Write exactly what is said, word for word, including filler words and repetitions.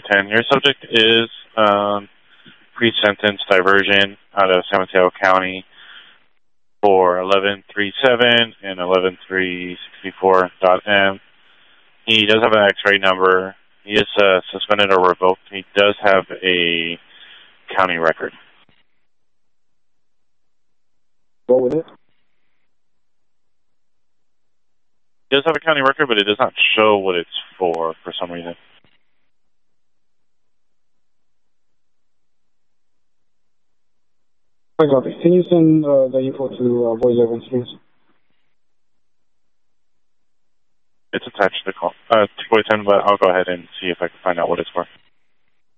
ten. Your subject is um, pre-sentence diversion out of San Mateo County for eleven three seven and eleven three sixty-four dot M. He does have an X-ray number. He is uh, suspended or revoked. He does have a county record. What with it? He does have a county record, but it does not show what it's for for some reason. I got it. Can you send uh, the info to uh, Voice eleven, please? It's attached to the call, uh, to Voice ten, but I'll go ahead and see if I can find out what it's for.